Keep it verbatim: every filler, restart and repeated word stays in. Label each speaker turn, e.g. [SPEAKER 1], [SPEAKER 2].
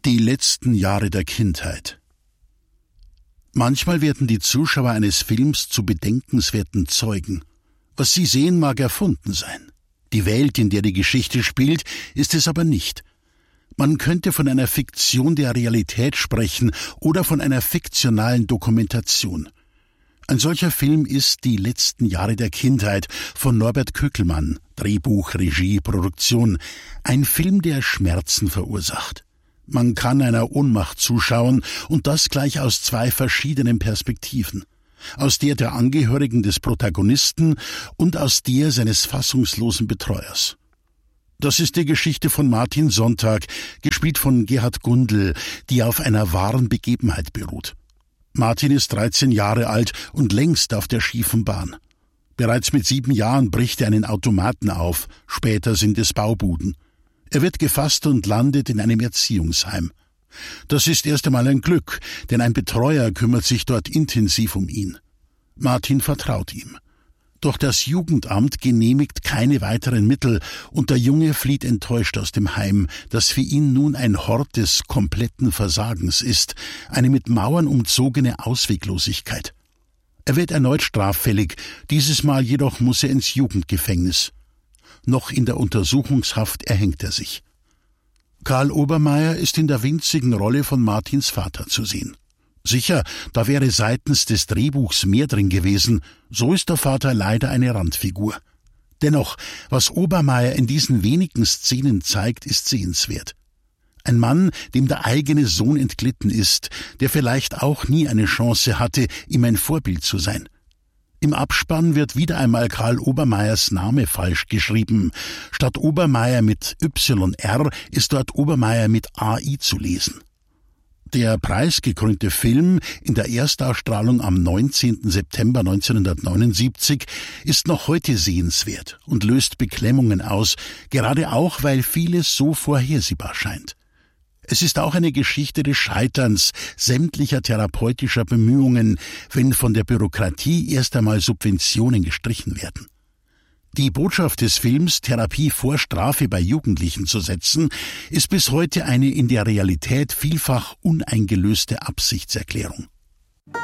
[SPEAKER 1] Die letzten Jahre der Kindheit. Manchmal werden die Zuschauer eines Films zu bedenkenswerten Zeugen. Was sie sehen, mag erfunden sein. Die Welt, in der die Geschichte spielt, ist es aber nicht. Man könnte von einer Fiktion der Realität sprechen oder von einer fiktionalen Dokumentation. Ein solcher Film ist Die letzten Jahre der Kindheit von Norbert Köckelmann, Drehbuch, Regie, Produktion. Ein Film, der Schmerzen verursacht. Man kann einer Ohnmacht zuschauen, und das gleich aus zwei verschiedenen Perspektiven. Aus der der Angehörigen des Protagonisten und aus der seines fassungslosen Betreuers. Das ist die Geschichte von Martin Sonntag, gespielt von Gerhard Gundel, die auf einer wahren Begebenheit beruht. Martin ist dreizehn Jahre alt und längst auf der schiefen Bahn. Bereits mit sieben Jahren bricht er einen Automaten auf, später sind es Baubuden. Er wird gefasst und landet in einem Erziehungsheim. Das ist erst einmal ein Glück, denn ein Betreuer kümmert sich dort intensiv um ihn. Martin vertraut ihm. Doch das Jugendamt genehmigt keine weiteren Mittel und der Junge flieht enttäuscht aus dem Heim, das für ihn nun ein Hort des kompletten Versagens ist, eine mit Mauern umzogene Ausweglosigkeit. Er wird erneut straffällig, dieses Mal jedoch muss er ins Jugendgefängnis. Noch in der Untersuchungshaft erhängt er sich. Karl Obermeier ist in der winzigen Rolle von Martins Vater zu sehen. Sicher, da wäre seitens des Drehbuchs mehr drin gewesen, so ist der Vater leider eine Randfigur. Dennoch, was Obermeier in diesen wenigen Szenen zeigt, ist sehenswert. Ein Mann, dem der eigene Sohn entglitten ist, der vielleicht auch nie eine Chance hatte, ihm ein Vorbild zu sein. Im Abspann wird wieder einmal Karl Obermeiers Name falsch geschrieben. Statt Obermeier mit Y R ist dort Obermeier mit A I zu lesen. Der preisgekrönte Film in der Erstausstrahlung am neunzehnten September neunzehnhundertneunundsiebzig ist noch heute sehenswert und löst Beklemmungen aus, gerade auch, weil vieles so vorhersehbar scheint. Es ist auch eine Geschichte des Scheiterns sämtlicher therapeutischer Bemühungen, wenn von der Bürokratie erst einmal Subventionen gestrichen werden. Die Botschaft des Films, Therapie vor Strafe bei Jugendlichen zu setzen, ist bis heute eine in der Realität vielfach uneingelöste Absichtserklärung.